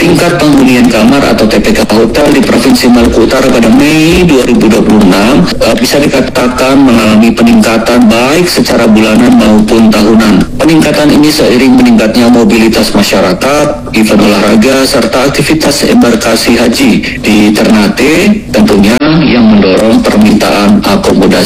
Tingkat penghunian kamar atau TPK hotel di Provinsi Maluku Utara pada Mei 2026 bisa dikatakan mengalami peningkatan baik secara bulanan maupun tahunan. Peningkatan ini seiring meningkatnya mobilitas masyarakat, event olahraga, serta aktivitas embarkasi haji di Ternate tentunya yang mendorong permintaan akomodasi